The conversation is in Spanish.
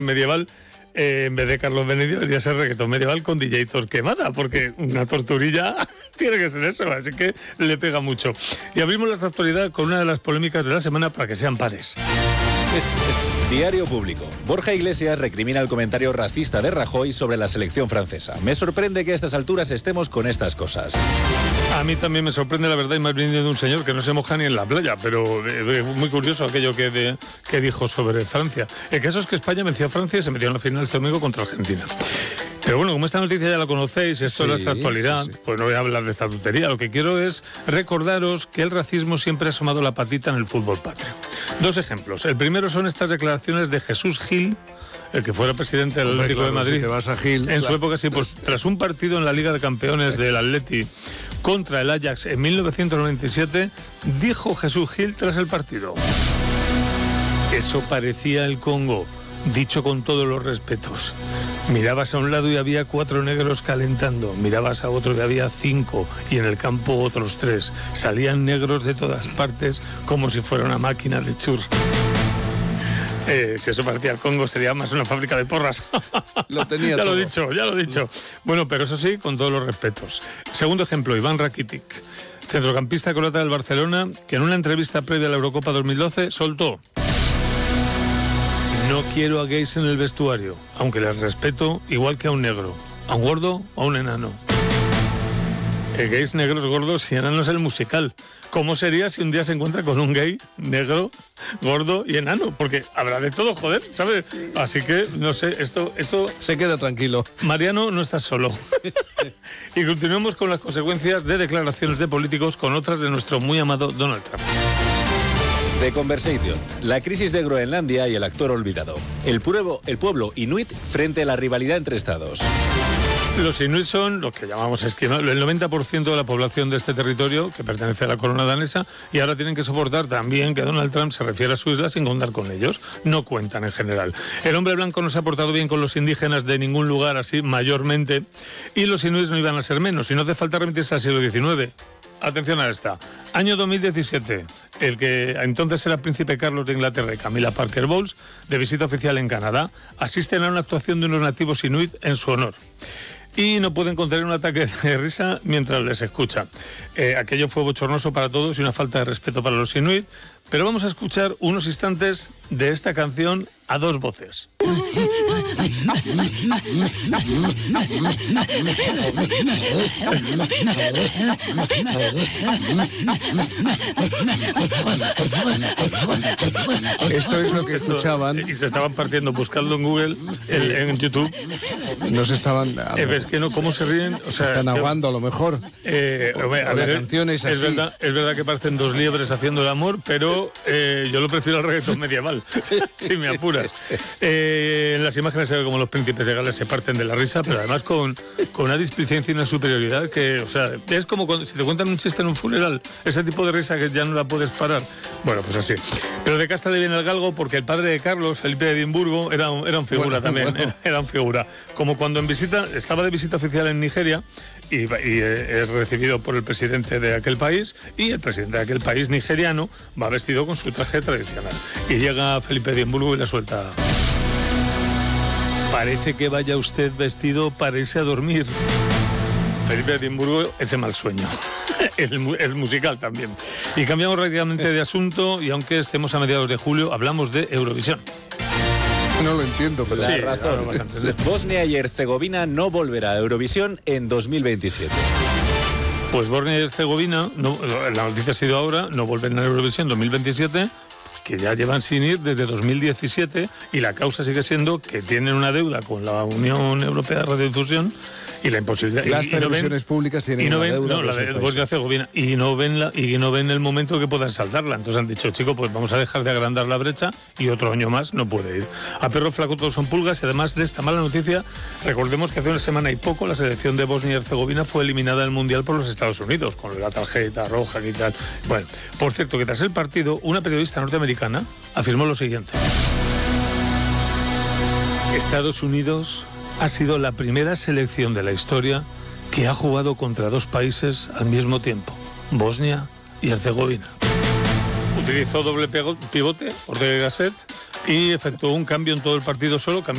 medieval, en vez de Carlos Benedito, debería ser reggaetón medieval con DJ Torquemada, porque una torturilla tiene que ser eso, así que le pega mucho. Y abrimos la actualidad con una de las polémicas de la semana para que sean pares. Diario Público. Borja Iglesias recrimina el comentario racista de Rajoy sobre la selección francesa. Me sorprende que a estas alturas estemos con estas cosas. A mí también me sorprende, la verdad, y más viniendo de un señor que no se moja ni en la playa, pero muy curioso aquello que dijo sobre Francia. El caso es que España venció a Francia y se metió en la final este domingo contra Argentina. Pero bueno, como esta noticia ya la conocéis, esto es nuestra actualidad, pues no voy a hablar de esta tontería. Lo que quiero es recordaros que el racismo siempre ha asomado la patita en el fútbol patrio. Dos ejemplos. El primero son estas declaraciones de Jesús Gil, el que fuera presidente del Atlético de Madrid. Si te vas a Gil, en su época, sí, pues tras un partido en la Liga de Campeones del Atleti contra el Ajax en 1997, dijo Jesús Gil tras el partido: eso parecía el Congo, dicho con todos los respetos. Mirabas a un lado y había 4 negros calentando, mirabas a otro y había 5, y en el campo otros 3. Salían negros de todas partes como si fuera una máquina de churros. Si eso parecía el Congo, sería más una fábrica de porras. Lo tenía ya todo. Ya lo he dicho. Bueno, pero eso sí, con todos los respetos. Segundo ejemplo, Iván Rakitic, centrocampista croata del Barcelona, que en una entrevista previa a la Eurocopa 2012 soltó: no quiero a gays en el vestuario, aunque les respeto igual que a un negro, a un gordo o a un enano. Gays, negros, gordos y enanos en el musical. ¿Cómo sería si un día se encuentra con un gay, negro, gordo y enano? Porque habrá de todo, joder, ¿sabes? Así que, no sé, esto... Se queda tranquilo. Mariano, no estás solo. Y continuamos con las consecuencias de declaraciones de políticos con otras de nuestro muy amado Donald Trump. The Conversation. La crisis de Groenlandia y el actor olvidado. El pueblo inuit frente a la rivalidad entre estados. Los inuit son los que llamamos esquimales, el 90% de la población de este territorio que pertenece a la corona danesa, y ahora tienen que soportar también que Donald Trump se refiere a su isla sin contar con ellos. No cuentan en general. El hombre blanco no se ha portado bien con los indígenas de ningún lugar así mayormente, y los inuits no iban a ser menos, y no hace falta remitirse al siglo XIX. Atención a esta. Año 2017, el que entonces era príncipe Carlos de Inglaterra y Camilla Parker Bowles, de visita oficial en Canadá, asisten a una actuación de unos nativos inuit en su honor. Y no pueden contener un ataque de risa mientras les escuchan. Aquello fue bochornoso para todos y una falta de respeto para los inuit, pero vamos a escuchar unos instantes de esta canción a 2 voces. Esto es lo que escuchaban. Y se estaban partiendo, buscando en Google, en YouTube. No se estaban... Es que no, ¿cómo se ríen? O sea, se están ahogando a lo mejor. A ver, canción es así. Es verdad que parecen 2 liebres haciendo el amor, pero yo lo prefiero al reggaetón medieval, si me apuras. En las imágenes se ve como los príncipes de Gales se parten de la risa, pero además con una displicencia y una superioridad que, o sea, es como cuando, si te cuentan un chiste en un funeral, ese tipo de risa que ya no la puedes parar. Bueno, pues así. Pero de casta le viene el galgo porque el padre de Carlos, Felipe de Edimburgo, era un figura también. Era un figura. Como cuando estaba de visita oficial en Nigeria y es recibido por el presidente de aquel país, y el presidente de aquel país nigeriano va vestido con su traje tradicional. Y llega Felipe de Edimburgo y le suelta: parece que vaya usted vestido para irse a dormir. Felipe de Edimburgo, ese mal sueño. El musical también. Y cambiamos rápidamente de asunto, y aunque estemos a mediados de julio, hablamos de Eurovisión. No lo entiendo, pero sí, razón. Bosnia y Herzegovina no volverá a Eurovisión en 2027. Pues Bosnia y Herzegovina, la noticia ha sido ahora, no vuelven a Eurovisión 2027, que ya llevan sin ir desde 2017, y la causa sigue siendo que tienen una deuda con la Unión Europea de Radiodifusión y la imposibilidad. Las televisiones públicas tienen una deuda. No, la de Bosnia y Herzegovina, y no ven el momento que puedan saldarla. Entonces han dicho: chico, pues vamos a dejar de agrandar la brecha, y otro año más no puede ir. A perro flaco todos son pulgas. Y además de esta mala noticia, recordemos que hace una semana y poco la selección de Bosnia y Herzegovina fue eliminada del Mundial por los Estados Unidos, con la tarjeta roja y tal. Bueno, por cierto, que tras el partido, una periodista norteamericana afirmó lo siguiente: Estados Unidos ha sido la primera selección de la historia que ha jugado contra 2 países al mismo tiempo, Bosnia y Herzegovina. Utilizó doble pivote, Ortega y Gasset, y efectuó un cambio en todo el partido solo.